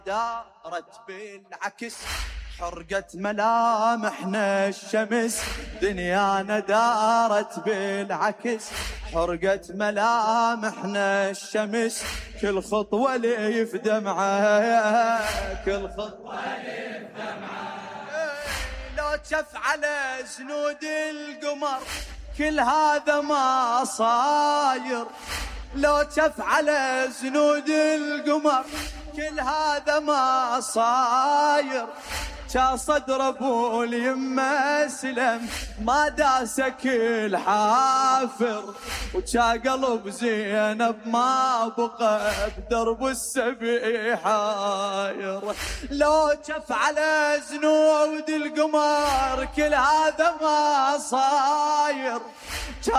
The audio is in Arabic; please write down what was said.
دارت بالعكس حرقت ملامحنا الشمس، دنيانا دارت بالعكس حرقت ملامحنا الشمس، كل خطوة لي في دمعة، كل خطوة لي في دمعة. لو تشف على زنود القمر كل هذا ما صاير، لو تشف على زنود القمر كل هذا ما صاير، جا صدر ابو اليمه سلم ما داسه كل حافر، وجا قلب زينب ما بقى بدرب السبي حاير. لو جف على زنود القمر كل هذا ما صاير،